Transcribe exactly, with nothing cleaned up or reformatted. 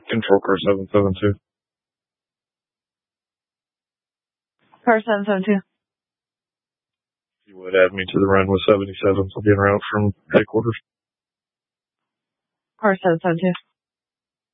Control car seven seven two. Car seven seven two. You would add me to the run with seventy-seven. I'll be en route from headquarters. Car seven seven two.